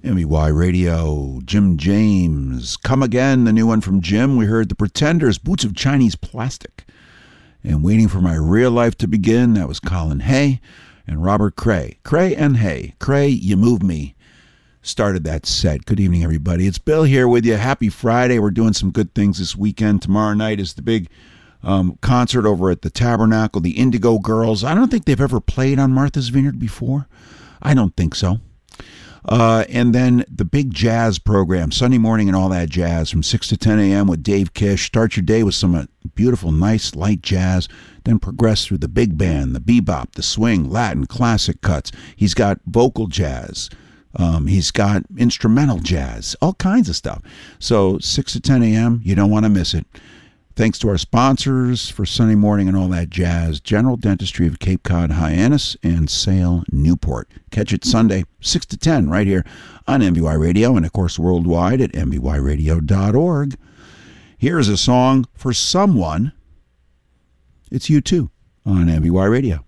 MBY Radio, Jim James. Come Again, the new one from Jim. We heard The Pretenders, Boots of Chinese Plastic. And Waiting for My Real Life to Begin, that was Colin Hay and Robert Cray. Cray and Hay. Cray, You Move Me. Started that set. Good evening, everybody. It's Bill here with you. Happy Friday. We're doing some good things this weekend. Tomorrow night is the big concert over at the Tabernacle, the Indigo Girls. I don't think they've ever played on Martha's Vineyard before. I don't think so. And then the big jazz program, Sunday morning and all that jazz from 6 to 10 a.m. with Dave Kish. Start your day with some beautiful, nice, light jazz, then progress through the big band, the bebop, the swing, Latin, classic cuts. He's got vocal jazz. He's got instrumental jazz, all kinds of stuff. So 6 to 10 a.m., you don't want to miss it. Thanks to our sponsors for Sunday morning and all that jazz, General Dentistry of Cape Cod, Hyannis, and Sale, Newport. Catch it Sunday, 6 to 10, right here on MBY Radio, and of course worldwide at mbyradio.org. Here's a song for someone. It's U2 on MBY Radio.